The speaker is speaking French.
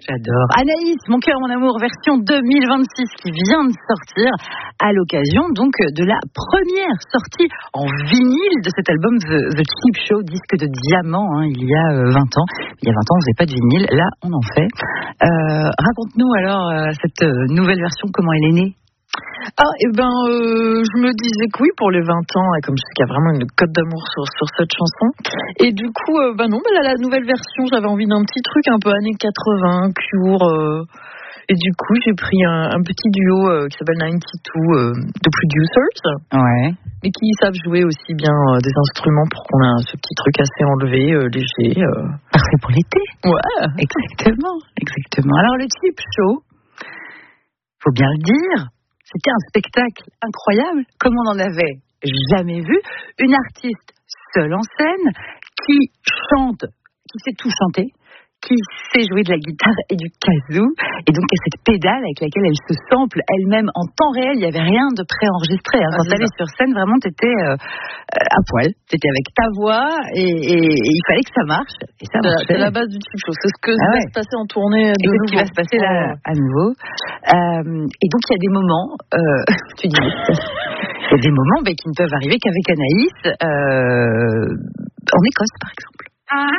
J'adore. Anaïs, Mon cœur, mon amour, version 2026 qui vient de sortir à l'occasion donc de la première sortie en vinyle de cet album The Cheap Show, disque de diamant, il y a 20 ans. Il y a 20 ans, on faisait pas de vinyle, là on en fait. Raconte-nous alors cette nouvelle version, comment elle est née? Je me disais que oui, pour les 20 ans, et comme je sais qu'il y a vraiment une cote d'amour sur cette chanson. Et du coup, là, la nouvelle version, j'avais envie d'un petit truc un peu années 80, Cure. Et du coup, j'ai pris un petit duo qui s'appelle 92 de producers. Ouais. Mais qui savent jouer aussi bien des instruments pour qu'on ait ce petit truc assez enlevé, léger. Parfait pour l'été. Ouais. Exactement. Alors, le Cheap Show, faut bien le dire, c'était un spectacle incroyable, comme on n'en avait jamais vu. Une artiste seule en scène, qui chante, qui sait tout chanter, qui sait jouer de la guitare et du kazoo, et donc il y a cette pédale avec laquelle elle se sample elle-même en temps réel. Il n'y avait rien de préenregistré. Quand tu allais sur scène, vraiment, tu étais à poil. Tu étais avec ta voix et il fallait que ça marche. Et ça marchait. C'est la base du Cheap Show. C'est ce que va se passer en tournée. Et c'est ce qui va se passer là à nouveau. Et donc il y a des moments, tu dis, il y a des moments qui ne peuvent arriver qu'avec Anaïs, en Écosse par exemple.